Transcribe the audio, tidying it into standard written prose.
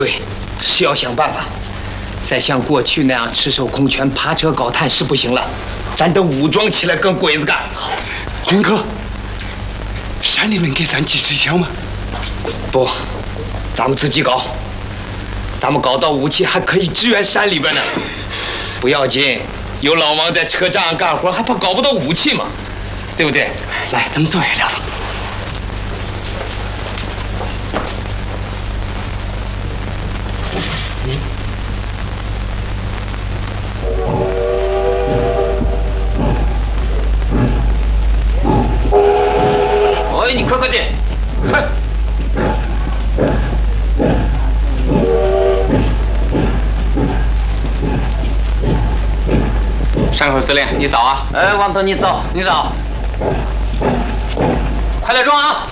对，是要想办法。再像过去那样赤手空拳、爬车搞炭是不行了，咱得武装起来跟鬼子干。好， 军哥，山里面给咱几支枪吗？ 不，咱们自己搞。咱们搞到武器还可以支援山里边呢。不要紧，有老王在车站上干活，还怕搞不到武器吗？对不对？ 来，咱们坐下聊聊。 哎，你快快点，快！ 山口司令，你早啊！ 哎，王头，你早，你早。快点装啊！